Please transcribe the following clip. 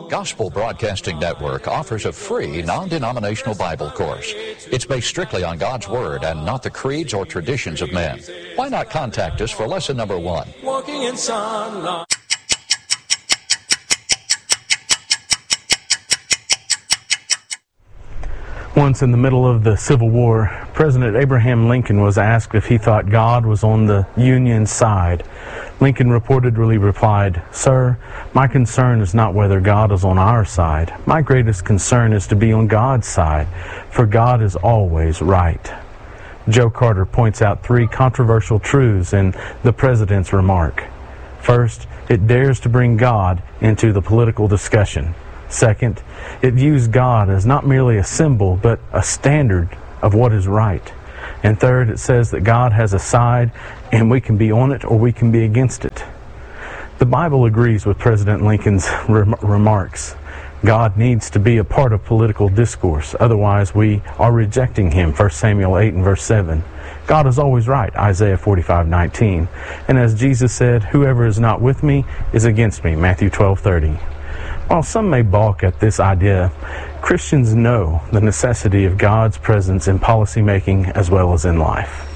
Gospel Broadcasting Network offers a free, non-denominational Bible course. It's based strictly on God's Word and not the creeds or traditions of men. Why not contact us for lesson number 1? Walking in sunlight. Once in the middle of the Civil War, President Abraham Lincoln was asked if he thought God was on the Union side. Lincoln reportedly replied, "Sir, my concern is not whether God is on our side. My greatest concern is to be on God's side, for God is always right." Joe Carter points out 3 controversial truths in the president's remark. First, it dares to bring God into the political discussion. Second, it views God as not merely a symbol, but a standard of what is right. And third, it says that God has a side, and we can be on it or we can be against it. The Bible agrees with President Lincoln's remarks. God needs to be a part of political discourse, otherwise we are rejecting Him, 1 Samuel 8 and verse 7. God is always right, Isaiah 45:19. And as Jesus said, "Whoever is not with me is against me," Matthew 12:30. While some may balk at this idea, Christians know the necessity of God's presence in policymaking as well as in life.